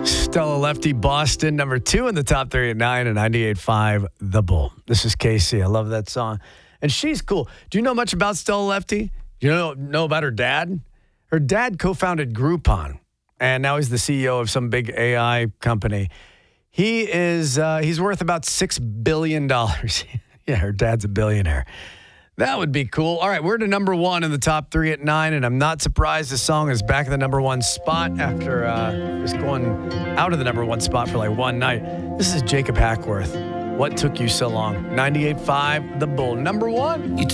Stella Lefty, Boston, number 2 in the top 3 at 9 and 98.5, The Bull. This is Casey. I love that song. And she's cool. Do you know much about Stella Lefty? Do you know about her dad? Her dad co-founded Groupon, and now he's the CEO of some big AI company. He's worth about $6 billion. Yeah, her dad's a billionaire. That would be cool. All right, we're to number 1 in the top 3 at 9, and I'm not surprised this song is back in the number 1 spot after just going out of the number 1 spot for like one night. This is Jacob Hackworth. What Took You So Long? 98.5, The Bull, number 1.